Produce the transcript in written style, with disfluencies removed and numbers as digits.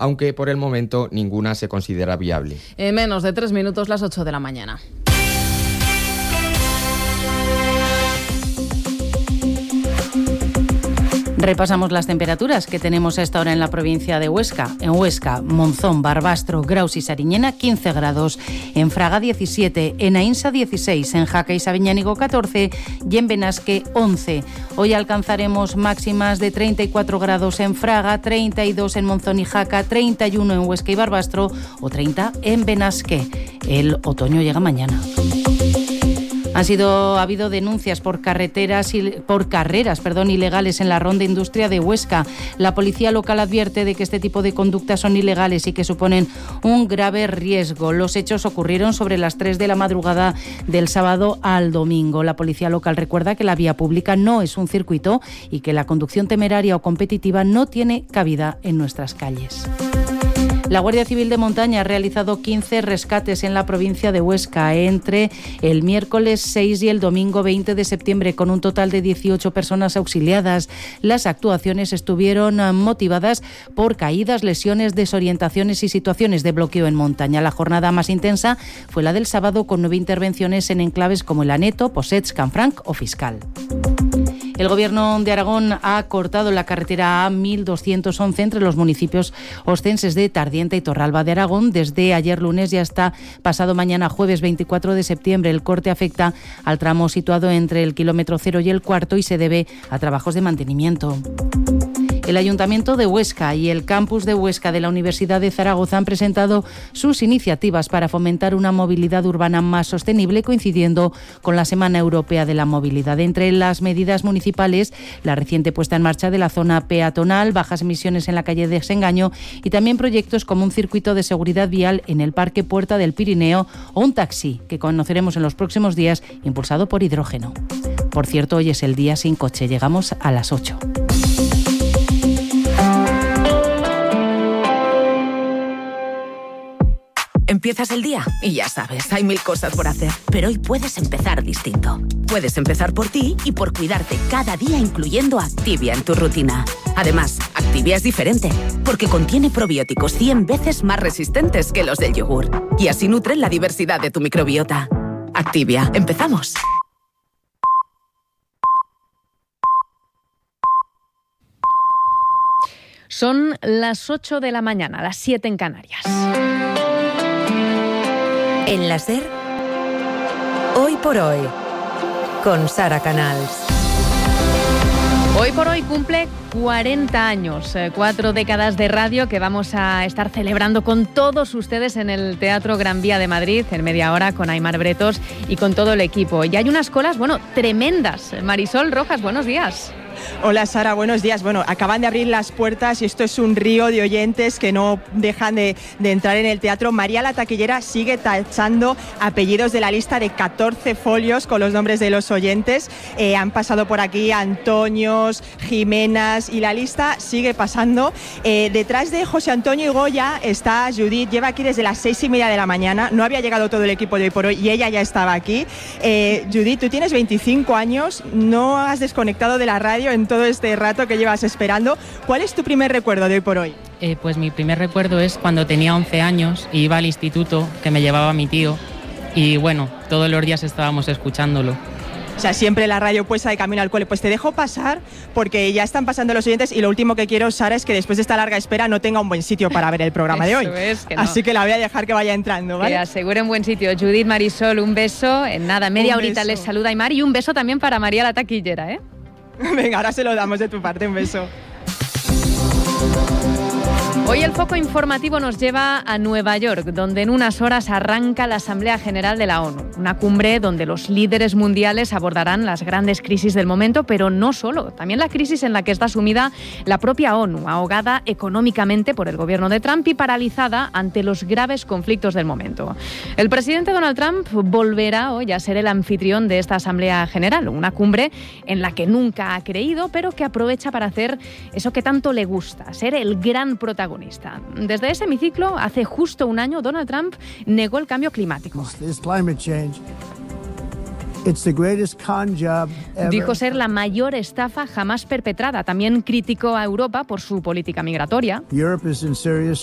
aunque por el momento ninguna se considera viable. En menos de 3 minutos, las 8 de la mañana. Repasamos las temperaturas que tenemos a esta hora en la provincia de Huesca. En Huesca, Monzón, Barbastro, Graus y Sariñena, 15 grados. En Fraga, 17. En Aínsa, 16. En Jaca y Sabiñánigo, 14. Y en Benasque, 11. Hoy alcanzaremos máximas de 34 grados en Fraga, 32 en Monzón y Jaca, 31 en Huesca y Barbastro o 30 en Benasque. El otoño llega mañana. Ha habido denuncias por carreras ilegales en la Ronda Industria de Huesca. La policía local advierte de que este tipo de conductas son ilegales y que suponen un grave riesgo. Los hechos ocurrieron sobre las 3 de la madrugada del sábado al domingo. La policía local recuerda que la vía pública no es un circuito y que la conducción temeraria o competitiva no tiene cabida en nuestras calles. La Guardia Civil de Montaña ha realizado 15 rescates en la provincia de Huesca entre el miércoles 6 y el domingo 20 de septiembre, con un total de 18 personas auxiliadas. Las actuaciones estuvieron motivadas por caídas, lesiones, desorientaciones y situaciones de bloqueo en montaña. La jornada más intensa fue la del sábado, con 9 intervenciones en enclaves como El Aneto, Possets, Canfranc o Fiscal. El Gobierno de Aragón ha cortado la carretera A1211 entre los municipios oscenses de Tardienta y Torralba de Aragón desde ayer lunes y hasta pasado mañana jueves 24 de septiembre. El corte afecta al tramo situado entre el kilómetro 0 y el cuarto y se debe a trabajos de mantenimiento. El Ayuntamiento de Huesca y el Campus de Huesca de la Universidad de Zaragoza han presentado sus iniciativas para fomentar una movilidad urbana más sostenible, coincidiendo con la Semana Europea de la Movilidad. Entre las medidas municipales, la reciente puesta en marcha de la zona peatonal, bajas emisiones en la calle de Desengaño y también proyectos como un circuito de seguridad vial en el Parque Puerta del Pirineo o un taxi, que conoceremos en los próximos días, impulsado por hidrógeno. Por cierto, hoy es el día sin coche. Llegamos a las 8. Empiezas el día y ya sabes, hay 1000 cosas por hacer. Pero hoy puedes empezar distinto. Puedes empezar por ti y por cuidarte cada día, incluyendo Activia en tu rutina. Además, Activia es diferente, porque contiene probióticos 100 veces más resistentes que los del yogur. Y así nutren la diversidad de tu microbiota. Activia, empezamos. Son las 8 de la mañana, las 7 en Canarias. En la SER, Hoy por Hoy, con Sara Canals. Hoy por Hoy cumple 40 años, 4 décadas de radio que vamos a estar celebrando con todos ustedes en el Teatro Gran Vía de Madrid, en media hora, con Aimar Bretos y con todo el equipo. Y hay unas colas, tremendas. Marisol Rojas, buenos días. Hola Sara, buenos días. Acaban de abrir las puertas y esto es un río de oyentes que no dejan de entrar en el teatro. María la taquillera sigue tachando apellidos de la lista de 14 folios con los nombres de los oyentes. Han pasado por aquí Antonios, Jimenas y la lista sigue pasando. Detrás de José Antonio y Goya está Judith, lleva aquí desde las 6:30 de la mañana. No había llegado todo el equipo de Hoy por Hoy y ella ya estaba aquí. Judith, tú tienes 25 años, no has desconectado de la radio en todo este rato que llevas esperando. ¿Cuál es tu primer recuerdo de Hoy por Hoy? Pues mi primer recuerdo es cuando tenía 11 años y iba al instituto, que me llevaba mi tío, y todos los días estábamos escuchándolo. O sea, siempre la radio puesta de camino al cole. Pues te dejo pasar porque ya están pasando los oyentes y lo último que quiero, Sara, es que después de esta larga espera no tenga un buen sitio para ver el programa de hoy. Así que la voy a dejar que vaya entrando, ¿vale? Que asegure un buen sitio. Judith, Marisol, un beso. En nada, media horita les saluda Aimar y un beso también para María la taquillera, ¿eh? Venga, ahora se lo damos de tu parte, un beso. Hoy el foco informativo nos lleva a Nueva York, donde en unas horas arranca la Asamblea General de la ONU, una cumbre donde los líderes mundiales abordarán las grandes crisis del momento, pero no solo, también la crisis en la que está sumida la propia ONU, ahogada económicamente por el gobierno de Trump y paralizada ante los graves conflictos del momento. El presidente Donald Trump volverá hoy a ser el anfitrión de esta Asamblea General, una cumbre en la que nunca ha creído, pero que aprovecha para hacer eso que tanto le gusta, ser el gran protagonista. Desde ese hemiciclo, hace justo un año, Donald Trump negó el cambio climático. Dijo ser la mayor estafa jamás perpetrada. También criticó a Europa por su política migratoria.